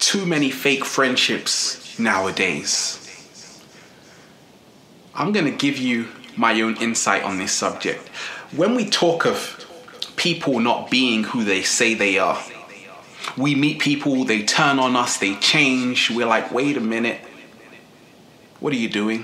too many fake friendships nowadays. I'm going to give you my own insight on this subject. When we talk of people not being who they say they are, we meet people, they turn on us, they change. We're like, wait a minute, what are you doing?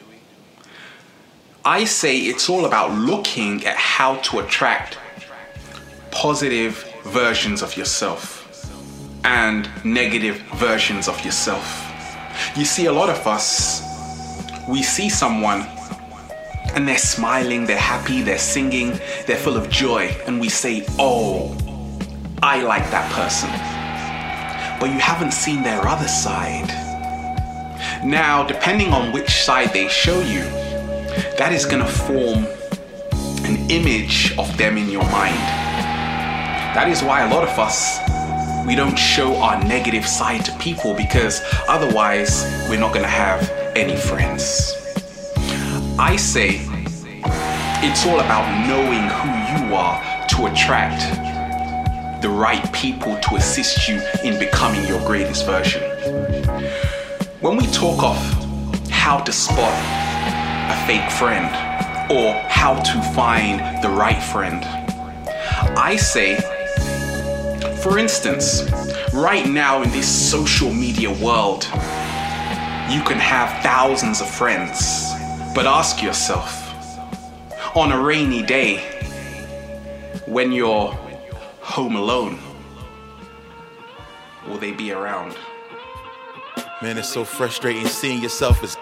I say it's all about looking at how to attract positive versions of yourself and negative versions of yourself. You see, a lot of us, we see someone and they're smiling, they're happy, they're singing, they're full of joy, and we say, oh, I like that person. But you haven't seen their other side. Now, depending on which side they show you, that is going to form an image of them in your mind. That is why a lot of us, we don't show our negative side to people, because otherwise we're not going to have any friends. I say it's all about knowing who you are to attract the right people to assist you in becoming your greatest version. When we talk of how to spot a fake friend or how to find the right friend, I say, for instance, right now in this social media world, you can have thousands of friends, but ask yourself, on a rainy day, when you're home alone, will they be around? Man, it's so frustrating seeing yourself as